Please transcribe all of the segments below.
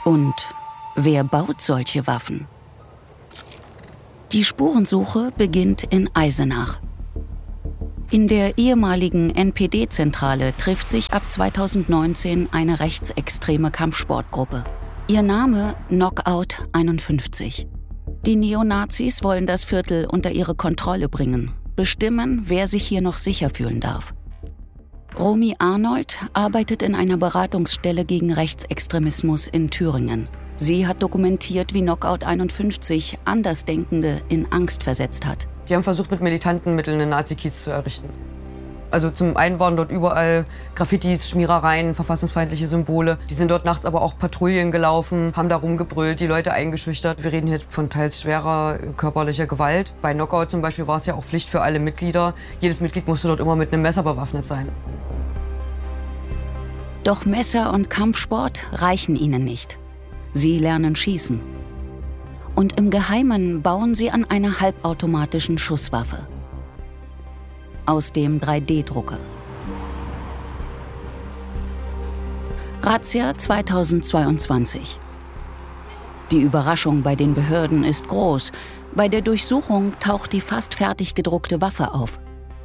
Und wer baut solche Waffen? Die Spurensuche beginnt in Eisenach. In der ehemaligen NPD-Zentrale trifft sich ab 2019 eine rechtsextreme Kampfsportgruppe. Ihr Name Knockout 51. Die Neonazis wollen das Viertel unter ihre Kontrolle bringen, bestimmen, wer sich hier noch sicher fühlen darf. Romy Arnold arbeitet in einer Beratungsstelle gegen Rechtsextremismus in Thüringen. Sie hat dokumentiert, wie Knockout 51 Andersdenkende in Angst versetzt hat. Die haben versucht, mit militanten Mitteln einen Nazi-Kiez zu errichten. Also zum einen waren dort überall Graffitis, Schmierereien, verfassungsfeindliche Symbole. Die sind dort nachts aber auch Patrouillen gelaufen, haben da rumgebrüllt, die Leute eingeschüchtert. Wir reden hier von teils schwerer körperlicher Gewalt. Bei Knockout zum Beispiel war es ja auch Pflicht für alle Mitglieder. Jedes Mitglied musste dort immer mit einem Messer bewaffnet sein. Doch Messer und Kampfsport reichen ihnen nicht. Sie lernen schießen. Und im Geheimen bauen sie an einer halbautomatischen Schusswaffe. Aus dem 3D-Drucker. Razzia 2022. Die Überraschung bei den Behörden ist groß. Bei der Durchsuchung taucht die fast fertig gedruckte Waffe auf.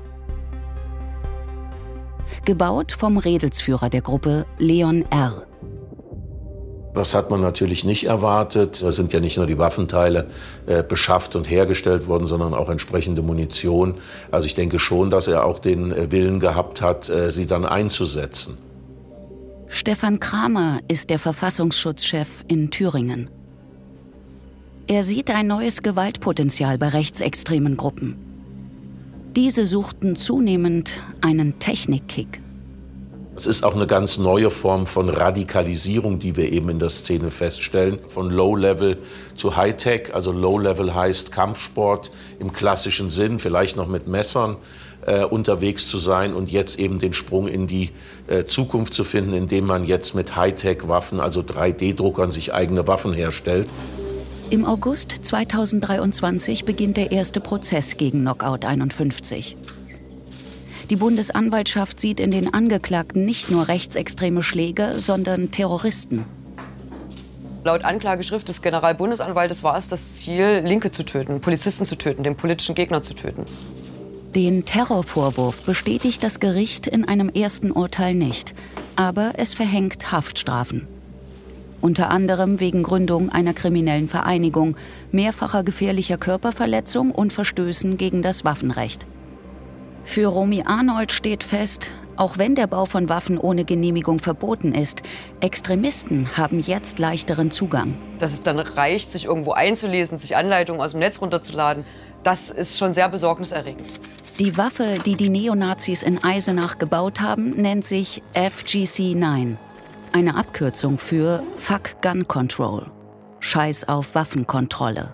Gebaut vom Redelsführer der Gruppe, Leon R. Das hat man natürlich nicht erwartet. Da sind ja nicht nur die Waffenteile beschafft und hergestellt worden, sondern auch entsprechende Munition. Also ich denke schon, dass er auch den Willen gehabt hat, sie dann einzusetzen. Stefan Kramer ist der Verfassungsschutzchef in Thüringen. Er sieht ein neues Gewaltpotenzial bei rechtsextremen Gruppen. Diese suchten zunehmend einen Technikkick. Es ist auch eine ganz neue Form von Radikalisierung, die wir eben in der Szene feststellen. Von Low-Level zu High-Tech. Also Low-Level heißt Kampfsport im klassischen Sinn, vielleicht noch mit Messern unterwegs zu sein und jetzt eben den Sprung in die Zukunft zu finden, indem man jetzt mit High-Tech-Waffen, also 3D-Druckern, sich eigene Waffen herstellt. Im August 2023 beginnt der erste Prozess gegen Knockout 51. Die Bundesanwaltschaft sieht in den Angeklagten nicht nur rechtsextreme Schläger, sondern Terroristen. Laut Anklageschrift des Generalbundesanwaltes war es das Ziel, Linke zu töten, Polizisten zu töten, den politischen Gegner zu töten. Den Terrorvorwurf bestätigt das Gericht in einem ersten Urteil nicht, aber es verhängt Haftstrafen. Unter anderem wegen Gründung einer kriminellen Vereinigung, mehrfacher gefährlicher Körperverletzung und Verstößen gegen das Waffenrecht. Für Romy Arnold steht fest, auch wenn der Bau von Waffen ohne Genehmigung verboten ist, Extremisten haben jetzt leichteren Zugang. Dass es dann reicht, sich irgendwo einzulesen, sich Anleitungen aus dem Netz runterzuladen, das ist schon sehr besorgniserregend. Die Waffe, die die Neonazis in Eisenach gebaut haben, nennt sich FGC-9. Eine Abkürzung für Fuck Gun Control. Scheiß auf Waffenkontrolle.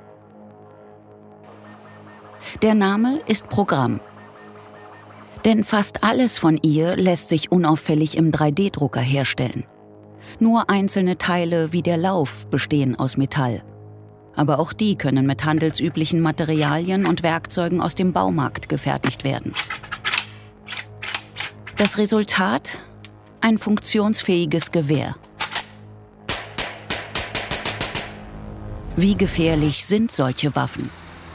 Der Name ist Programm. Denn fast alles von ihr lässt sich unauffällig im 3D-Drucker herstellen. Nur einzelne Teile wie der Lauf bestehen aus Metall. Aber auch die können mit handelsüblichen Materialien und Werkzeugen aus dem Baumarkt gefertigt werden. Das Resultat? Ein funktionsfähiges Gewehr. Wie gefährlich sind solche Waffen?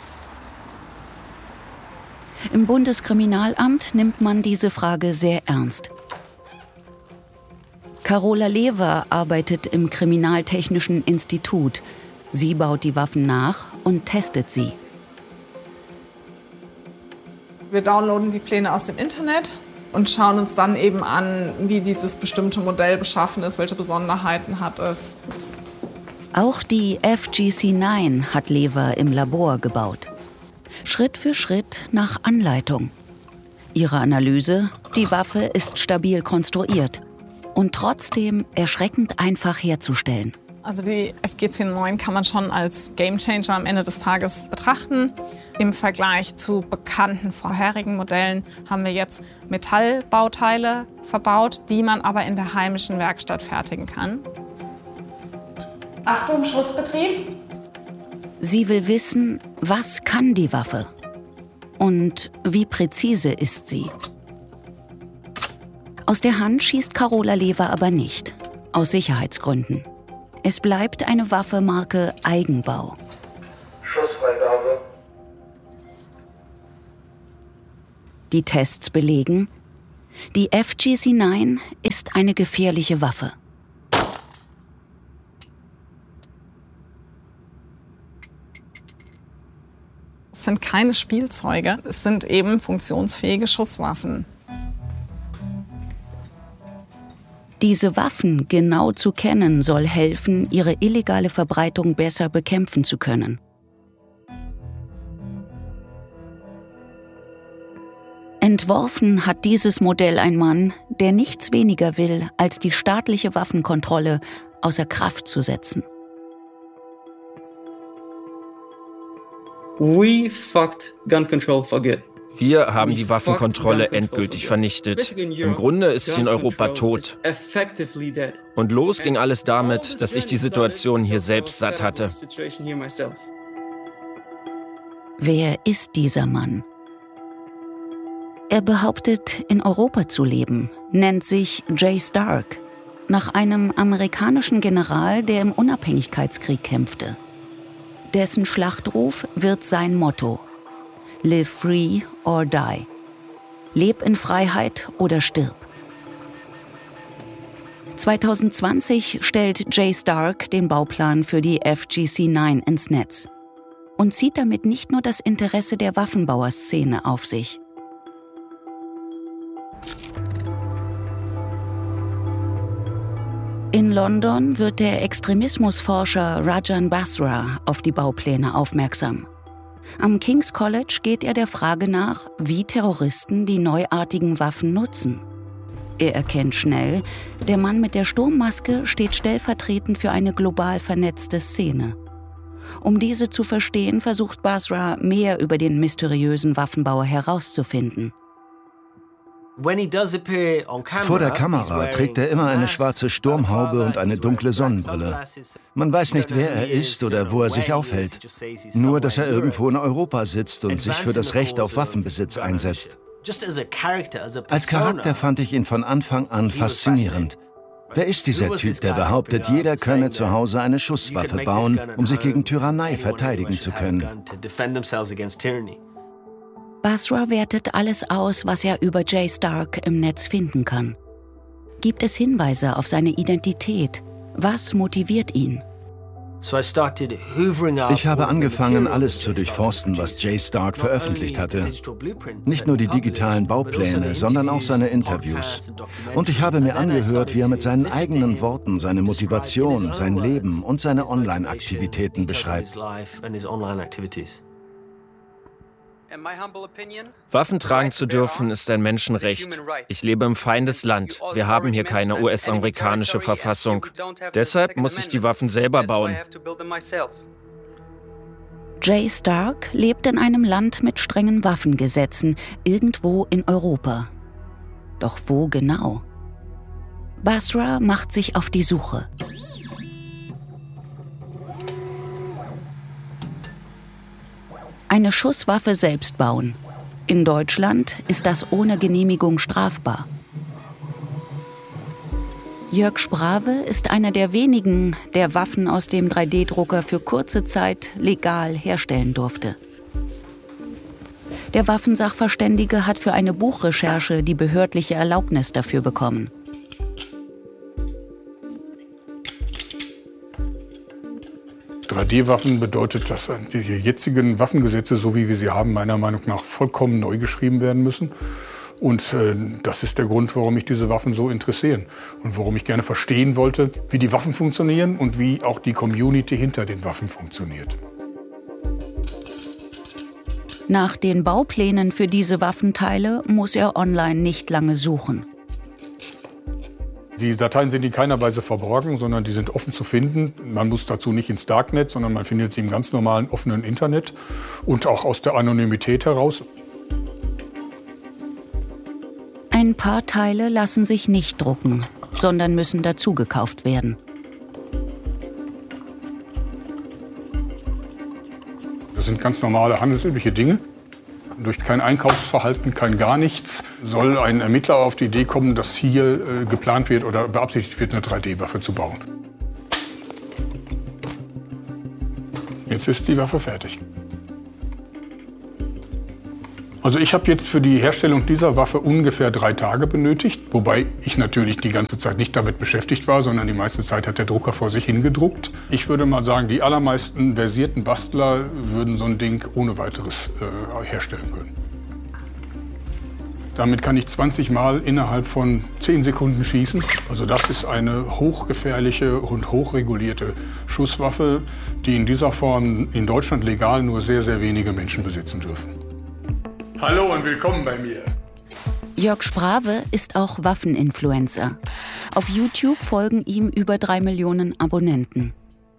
Im Bundeskriminalamt nimmt man diese Frage sehr ernst. Carola Lewer arbeitet im Kriminaltechnischen Institut. Sie baut die Waffen nach und testet sie. Wir downloaden die Pläne aus dem Internet und schauen uns dann eben an, wie dieses bestimmte Modell beschaffen ist, welche Besonderheiten hat es. Auch die FGC-9 hat Lewer im Labor gebaut. Schritt für Schritt nach Anleitung. Ihre Analyse: die Waffe ist stabil konstruiert und trotzdem erschreckend einfach herzustellen. Also die FGC-9 kann man schon als Gamechanger am Ende des Tages betrachten. Im Vergleich zu bekannten vorherigen Modellen haben wir jetzt Metallbauteile verbaut, die man aber in der heimischen Werkstatt fertigen kann. Achtung, Schussbetrieb. Sie will wissen, was kann die Waffe? Und wie präzise ist sie? Aus der Hand schießt Carola Lewer aber nicht. Aus Sicherheitsgründen. Es bleibt eine Waffe Marke Eigenbau. Schussfreigabe. Die Tests belegen, die FGC-9 ist eine gefährliche Waffe. Es sind keine Spielzeuge, es sind eben funktionsfähige Schusswaffen. Diese Waffen genau zu kennen, soll helfen, ihre illegale Verbreitung besser bekämpfen zu können. Entworfen hat dieses Modell ein Mann, der nichts weniger will, als die staatliche Waffenkontrolle außer Kraft zu setzen. We fucked gun control for good. Wir haben die Waffenkontrolle endgültig vernichtet. Im Grunde ist sie in Europa tot. Und los ging alles damit, dass ich die Situation hier selbst satt hatte. Wer ist dieser Mann? Er behauptet, in Europa zu leben, nennt sich Jay Stark, nach einem amerikanischen General, der im Unabhängigkeitskrieg kämpfte. Dessen Schlachtruf wird sein Motto: Live free or die. Leb in Freiheit oder stirb. 2020 stellt Jay Stark den Bauplan für die FGC-9 ins Netz und zieht damit nicht nur das Interesse der Waffenbauerszene auf sich. In London wird der Extremismusforscher Rajan Basra auf die Baupläne aufmerksam. Am King's College geht er der Frage nach, wie Terroristen die neuartigen Waffen nutzen. Er erkennt schnell, der Mann mit der Sturmmaske steht stellvertretend für eine global vernetzte Szene. Um diese zu verstehen, versucht Basra, mehr über den mysteriösen Waffenbauer herauszufinden. Vor der Kamera trägt er immer eine schwarze Sturmhaube und eine dunkle Sonnenbrille. Man weiß nicht, wer er ist oder wo er sich aufhält. Nur, dass er irgendwo in Europa sitzt und sich für das Recht auf Waffenbesitz einsetzt. Als Charakter fand ich ihn von Anfang an faszinierend. Wer ist dieser Typ, der behauptet, jeder könne zu Hause eine Schusswaffe bauen, um sich gegen Tyrannei verteidigen zu können? Basra wertet alles aus, was er über Jay Stark im Netz finden kann. Gibt es Hinweise auf seine Identität? Was motiviert ihn? Ich habe angefangen, alles zu durchforsten, was Jay Stark veröffentlicht hatte. Nicht nur die digitalen Baupläne, sondern auch seine Interviews. Und ich habe mir angehört, wie er mit seinen eigenen Worten seine Motivation, sein Leben und seine Online-Aktivitäten beschreibt. Waffen tragen zu dürfen ist ein Menschenrecht. Ich lebe im Feindesland. Wir haben hier keine US-amerikanische Verfassung. Deshalb muss ich die Waffen selber bauen. Jay Stark lebt in einem Land mit strengen Waffengesetzen, irgendwo in Europa. Doch wo genau? Basra macht sich auf die Suche. Eine Schusswaffe selbst bauen. In Deutschland ist das ohne Genehmigung strafbar. Jörg Sprave ist einer der wenigen, der Waffen aus dem 3D-Drucker für kurze Zeit legal herstellen durfte. Der Waffensachverständige hat für eine Buchrecherche die behördliche Erlaubnis dafür bekommen. (3D)-Waffen bedeutet, dass die jetzigen Waffengesetze, so wie wir sie haben, meiner Meinung nach vollkommen neu geschrieben werden müssen. Und das ist der Grund, warum mich diese Waffen so interessieren und warum ich gerne verstehen wollte, wie die Waffen funktionieren und wie auch die Community hinter den Waffen funktioniert. Nach den Bauplänen für diese Waffenteile muss er online nicht lange suchen. Die Dateien sind in keiner Weise verborgen, sondern die sind offen zu finden. Man muss dazu nicht ins Darknet, sondern man findet sie im ganz normalen offenen Internet und auch aus der Anonymität heraus. Ein paar Teile lassen sich nicht drucken, sondern müssen dazugekauft werden. Das sind ganz normale handelsübliche Dinge. Durch kein Einkaufsverhalten, kein gar nichts, soll ein Ermittler auf die Idee kommen, dass hier geplant wird oder beabsichtigt wird, eine 3D-Waffe zu bauen. Jetzt ist die Waffe fertig. Also ich habe jetzt für die Herstellung dieser Waffe ungefähr 3 Tage benötigt, wobei ich natürlich die ganze Zeit nicht damit beschäftigt war, sondern die meiste Zeit hat der Drucker vor sich hingedruckt. Ich würde mal sagen, die allermeisten versierten Bastler würden so ein Ding ohne weiteres herstellen können. Damit kann ich 20 Mal innerhalb von 10 Sekunden schießen. Also das ist eine hochgefährliche und hochregulierte Schusswaffe, die in dieser Form in Deutschland legal nur sehr, sehr wenige Menschen besitzen dürfen. Hallo und willkommen bei mir. Jörg Sprave ist auch Waffeninfluencer. Auf YouTube folgen ihm über 3 Millionen Abonnenten.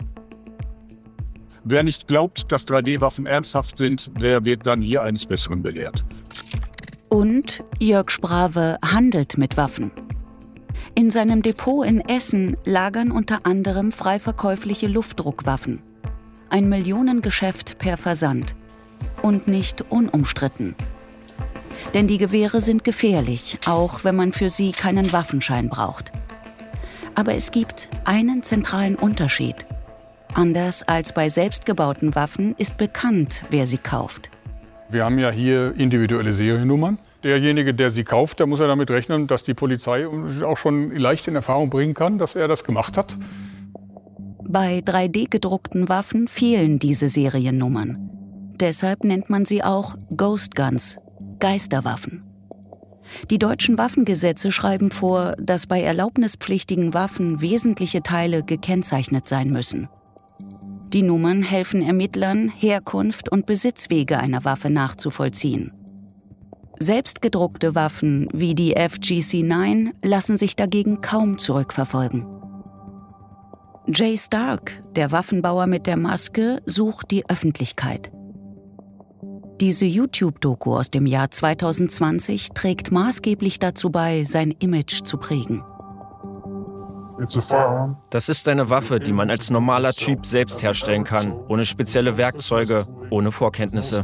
Wer nicht glaubt, dass 3D-Waffen ernsthaft sind, der wird dann hier eines Besseren belehrt. Und Jörg Sprave handelt mit Waffen. In seinem Depot in Essen lagern unter anderem frei verkäufliche Luftdruckwaffen. Ein Millionengeschäft per Versand. Und nicht unumstritten. Denn die Gewehre sind gefährlich, auch wenn man für sie keinen Waffenschein braucht. Aber es gibt einen zentralen Unterschied. Anders als bei selbstgebauten Waffen ist bekannt, wer sie kauft. Wir haben ja hier individuelle Seriennummern. Derjenige, der sie kauft, der muss ja damit rechnen, dass die Polizei auch schon leicht in Erfahrung bringen kann, dass er das gemacht hat. Bei 3D-gedruckten Waffen fehlen diese Seriennummern. Deshalb nennt man sie auch Ghost Guns, Geisterwaffen. Die deutschen Waffengesetze schreiben vor, dass bei erlaubnispflichtigen Waffen wesentliche Teile gekennzeichnet sein müssen. Die Nummern helfen Ermittlern, Herkunft und Besitzwege einer Waffe nachzuvollziehen. Selbstgedruckte Waffen wie die FGC-9 lassen sich dagegen kaum zurückverfolgen. Jay Stark, der Waffenbauer mit der Maske, sucht die Öffentlichkeit. Diese YouTube-Doku aus dem Jahr 2020 trägt maßgeblich dazu bei, sein Image zu prägen. Das ist eine Waffe, die man als normaler Typ selbst herstellen kann, ohne spezielle Werkzeuge, ohne Vorkenntnisse.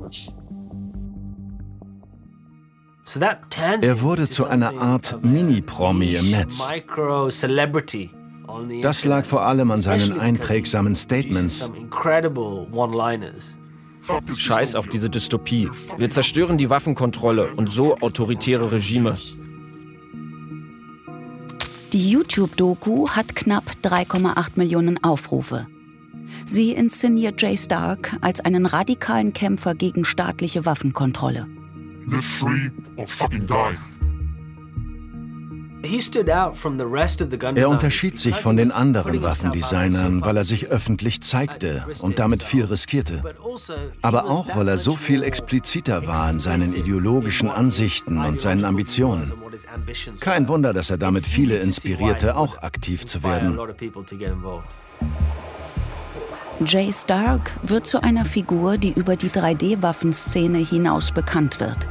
Er wurde zu einer Art Mini-Promi im Netz. Das lag vor allem an seinen einprägsamen Statements. Scheiß auf diese Dystopie. Wir zerstören die Waffenkontrolle und so autoritäre Regime. Die YouTube-Doku hat knapp 3,8 Millionen Aufrufe. Sie inszeniert Jay Stark als einen radikalen Kämpfer gegen staatliche Waffenkontrolle. Live free or fucking die. Er unterschied sich von den anderen Waffendesignern, weil er sich öffentlich zeigte und damit viel riskierte. Aber auch, weil er so viel expliziter war in seinen ideologischen Ansichten und seinen Ambitionen. Kein Wunder, dass er damit viele inspirierte, auch aktiv zu werden. Jay Stark wird zu einer Figur, die über die 3D-Waffenszene hinaus bekannt wird.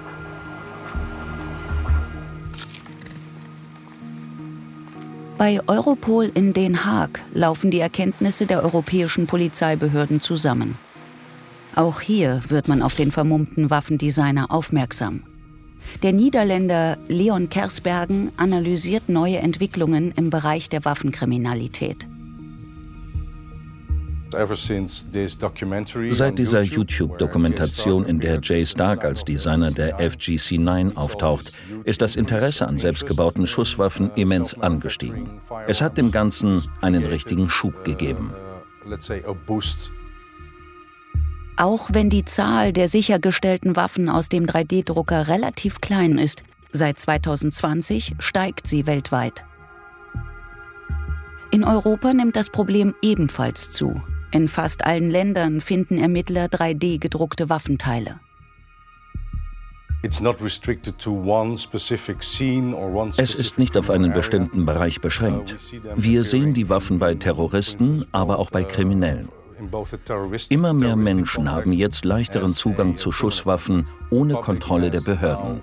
Bei Europol in Den Haag laufen die Erkenntnisse der europäischen Polizeibehörden zusammen. Auch hier wird man auf den vermummten Waffendesigner aufmerksam. Der Niederländer Leon Kersbergen analysiert neue Entwicklungen im Bereich der Waffenkriminalität. Seit dieser YouTube-Dokumentation, in der Jay Stark als Designer der FGC-9 auftaucht, ist das Interesse an selbstgebauten Schusswaffen immens angestiegen. Es hat dem Ganzen einen richtigen Schub gegeben. Auch wenn die Zahl der sichergestellten Waffen aus dem 3D-Drucker relativ klein ist, seit 2020 steigt sie weltweit. In Europa nimmt das Problem ebenfalls zu. In fast allen Ländern finden Ermittler 3D-gedruckte Waffenteile. Es ist nicht auf einen bestimmten Bereich beschränkt. Wir sehen die Waffen bei Terroristen, aber auch bei Kriminellen. Immer mehr Menschen haben jetzt leichteren Zugang zu Schusswaffen ohne Kontrolle der Behörden.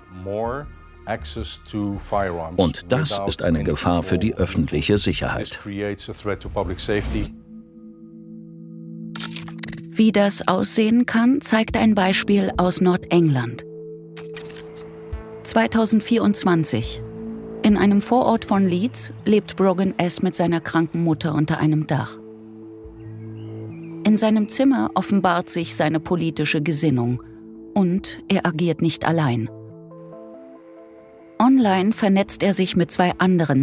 Und das ist eine Gefahr für die öffentliche Sicherheit. Wie das aussehen kann, zeigt ein Beispiel aus Nordengland. 2024. In einem Vorort von Leeds lebt Brogan S. mit seiner kranken Mutter unter einem Dach. In seinem Zimmer offenbart sich seine politische Gesinnung. Und er agiert nicht allein. Online vernetzt er sich mit 2 anderen